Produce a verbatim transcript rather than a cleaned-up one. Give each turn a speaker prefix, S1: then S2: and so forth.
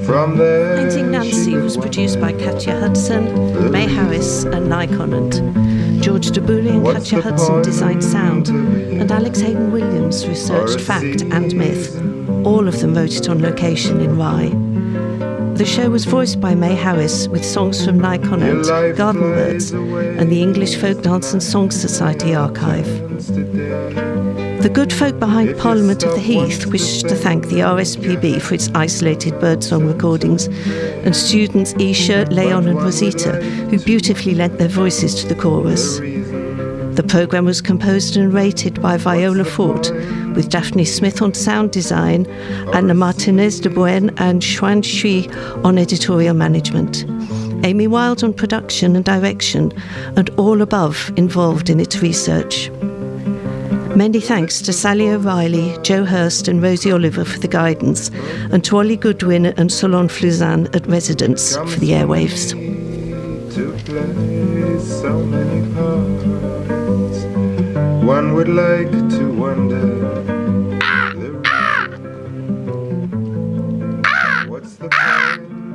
S1: Painting Nancy was produced by Katja Hudson, May Harris and Nye Conant. George DeBouly and Katja Hudson designed sound, and Alex Hayden Williams researched fact and myth. All of them wrote it on location in Rye. The show was voiced by May Harris with songs from Nye Conant, Garden Birds, and the English Folk Dance and Song Society archive. The good folk behind Parliament of the Heath wished to thank the R S P B for its isolated birdsong recordings, and students Isha, Leon and Rosita, who beautifully lent their voices to the chorus. The programme was composed and rated by Viola Fort, with Daphne Smith on sound design, Anna Martinez de Buen and Xuan Shui on editorial management, Amy Wilde on production and direction, and all above involved in its research. Many thanks to Sally O'Reilly, Joe Hurst and Rosie Oliver for the guidance, and to Ollie Goodwin and Solon Fluzan at Residence for the airwaves.
S2: To play so many parts, one would like to wonder